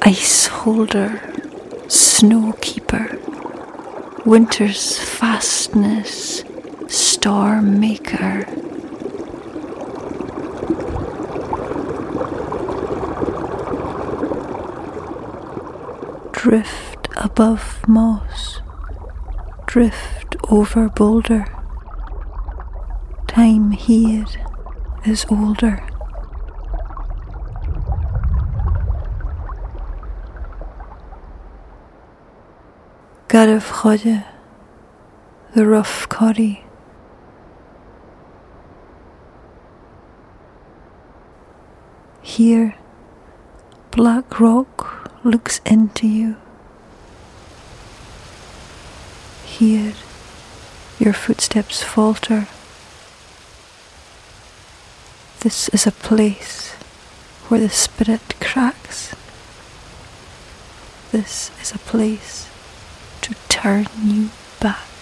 Ice holder, snow keeper, winter's fastness, storm maker. Drift above moss, drift over boulder. Time here is older. Garibh Chodja, the rough corrie. Here, black rock looks into you. Here, your footsteps falter. This is a place where the spirit cracks. This is a place to turn you back.